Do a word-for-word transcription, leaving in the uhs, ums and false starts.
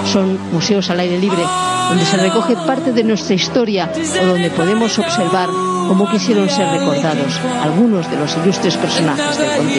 Son museos al aire libre, donde se recoge parte de nuestra historia o donde podemos observar cómo quisieron ser recordados algunos de los ilustres personajes del continente.